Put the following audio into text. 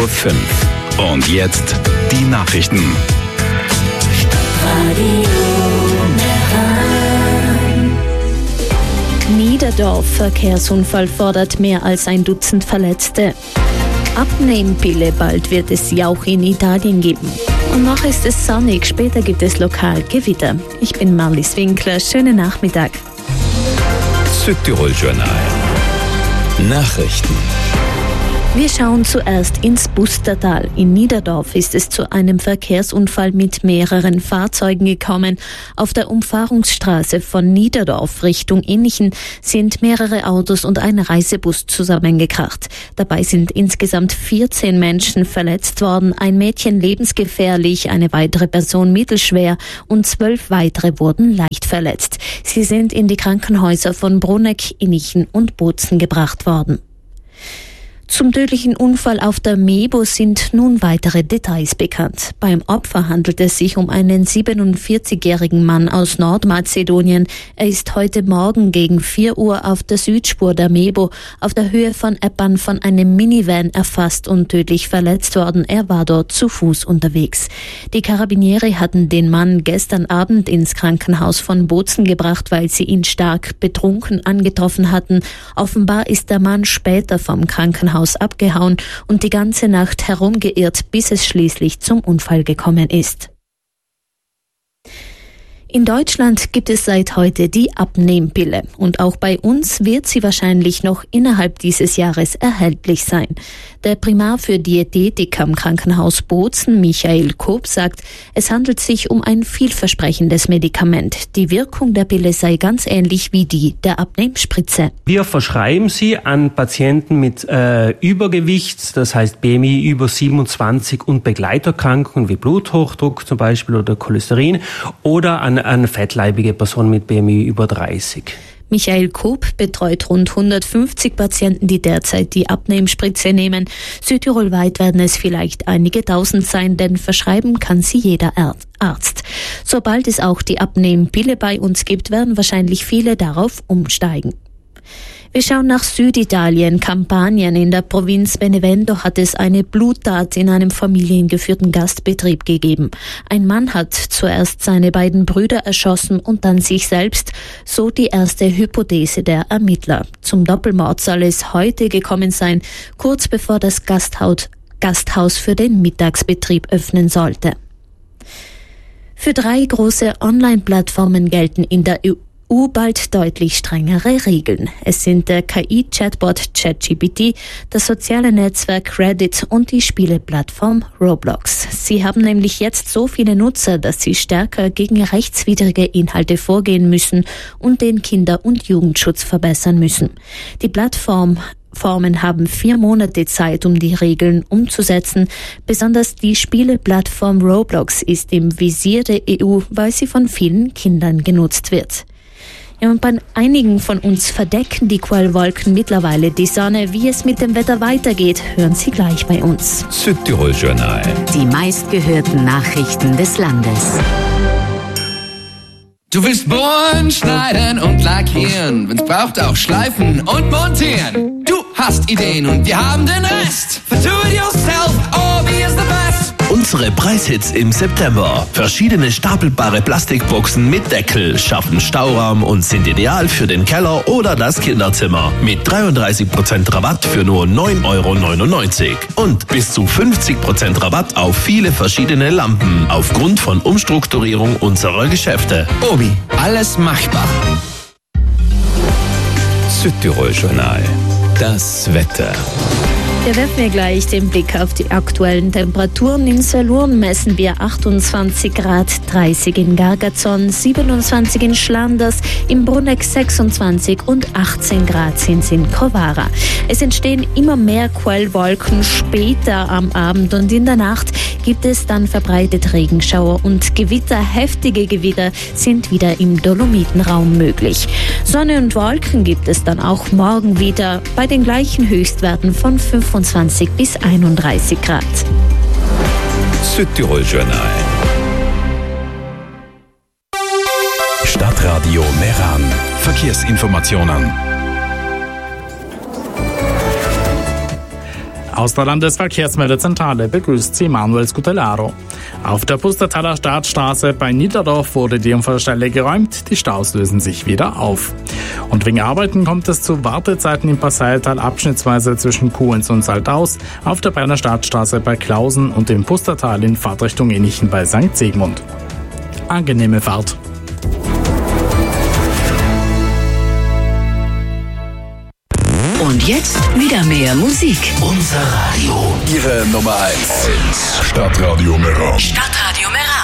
5. Und jetzt die Nachrichten. Niederdorf, Verkehrsunfall fordert mehr als ein Dutzend Verletzte. Abnehmpille, bald wird es sie auch in Italien geben. Und noch ist es sonnig, später gibt es lokal Gewitter. Ich bin Marlies Winkler, schönen Nachmittag. Südtirol Journal. Nachrichten. Wir schauen zuerst ins Bustertal. In Niederdorf ist es zu einem Verkehrsunfall mit mehreren Fahrzeugen gekommen. Auf der Umfahrungsstraße von Niederdorf Richtung Innichen sind mehrere Autos und ein Reisebus zusammengekracht. Dabei sind insgesamt 14 Menschen verletzt worden, ein Mädchen lebensgefährlich, eine weitere Person mittelschwer und 12 weitere wurden leicht verletzt. Sie sind in die Krankenhäuser von Bruneck, Innichen und Bozen gebracht worden. Zum tödlichen Unfall auf der Mebo sind nun weitere Details bekannt. Beim Opfer handelt es sich um einen 47-jährigen Mann aus Nordmazedonien. Er ist heute Morgen gegen 4 Uhr auf der Südspur der Mebo auf der Höhe von Eppan von einem Minivan erfasst und tödlich verletzt worden. Er war dort zu Fuß unterwegs. Die Karabinieri hatten den Mann gestern Abend ins Krankenhaus von Bozen gebracht, weil sie ihn stark betrunken angetroffen hatten. Offenbar ist der Mann später vom Krankenhaus abgehauen und die ganze Nacht herumgeirrt, bis es schließlich zum Unfall gekommen ist. In Deutschland gibt es seit heute die Abnehmpille und auch bei uns wird sie wahrscheinlich noch innerhalb dieses Jahres erhältlich sein. Der Primar für Diätetik am Krankenhaus Bozen, Michael Koop, sagt, es handelt sich um ein vielversprechendes Medikament. Die Wirkung der Pille sei ganz ähnlich wie die der Abnehmspritze. Wir verschreiben sie an Patienten mit Übergewicht, das heißt BMI über 27 und Begleiterkrankungen wie Bluthochdruck zum Beispiel oder Cholesterin oder an eine fettleibige Person mit BMI über 30. Michael Koop betreut rund 150 Patienten, die derzeit die Abnehmspritze nehmen. Südtirolweit werden es vielleicht einige tausend sein, denn verschreiben kann sie jeder Arzt. Sobald es auch die Abnehmpille bei uns gibt, werden wahrscheinlich viele darauf umsteigen. Wir schauen nach Süditalien, Kampanien. In der Provinz Benevento hat es eine Bluttat in einem familiengeführten Gastbetrieb gegeben. Ein Mann hat zuerst seine beiden Brüder erschossen und dann sich selbst, so die erste Hypothese der Ermittler. Zum Doppelmord soll es heute gekommen sein, kurz bevor das Gasthaus für den Mittagsbetrieb öffnen sollte. Für 3 große Online-Plattformen gelten in der EU bald deutlich strengere Regeln. Es sind der KI-Chatbot ChatGPT, das soziale Netzwerk Reddit und die Spieleplattform Roblox. Sie haben nämlich jetzt so viele Nutzer, dass sie stärker gegen rechtswidrige Inhalte vorgehen müssen und den Kinder- und Jugendschutz verbessern müssen. Die Plattformen haben 4 Monate Zeit, um die Regeln umzusetzen. Besonders die Spieleplattform Roblox ist im Visier der EU, weil sie von vielen Kindern genutzt wird. Ja, und bei einigen von uns verdecken die Quellwolken mittlerweile die Sonne. Wie es mit dem Wetter weitergeht, hören Sie gleich bei uns. Südtirol Journal. Die meistgehörten Nachrichten des Landes. Du willst bohren, schneiden und lackieren, wenn's braucht auch schleifen und montieren. Du hast Ideen und wir haben den Rest. Do it yourself, Orbi is the best. Unsere Preishits im September. Verschiedene stapelbare Plastikboxen mit Deckel schaffen Stauraum und sind ideal für den Keller oder das Kinderzimmer. Mit 33% Rabatt für nur 9,99 €. Und bis zu 50% Rabatt auf viele verschiedene Lampen aufgrund von Umstrukturierung unserer Geschäfte. Obi, alles machbar. Südtirol Journal. Das Wetter. Wir werfen wir gleich den Blick auf die aktuellen Temperaturen. In Salurn messen wir 28 Grad, 30 in Gargazon, 27 in Schlanders, im Bruneck 26 und 18 Grad sind es in Kovara. Es entstehen immer mehr Quellwolken später am Abend und in der Nacht gibt es dann verbreitet Regenschauer und Gewitter. Heftige Gewitter sind wieder im Dolomitenraum möglich. Sonne und Wolken gibt es dann auch morgen wieder bei den gleichen Höchstwerten von 25 bis 31 Grad. Südtirol Journal. Stadtradio Meran. Verkehrsinformationen. Aus der Landesverkehrsmeldezentrale begrüßt Sie Manuel Scutellaro. Auf der Pustertaler Startstraße bei Niederdorf wurde die Unfallstelle geräumt, die Staus lösen sich wieder auf. Und wegen Arbeiten kommt es zu Wartezeiten im Passeiltal abschnittsweise zwischen Kuhens und Saltaus, auf der Berner Startstraße bei Klausen und im Pustertal in Fahrtrichtung Enichen bei St. Sigmund. Angenehme Fahrt. Und jetzt wieder mehr Musik. Unser Radio. Ihre Nummer 1. Stadtradio Meran. Stadtradio Meran.